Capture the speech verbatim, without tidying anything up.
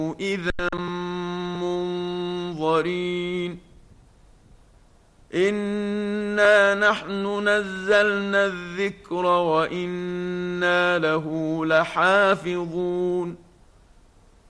إذا منظرين إنا نحن نزلنا الذكر وإنا له لحافظون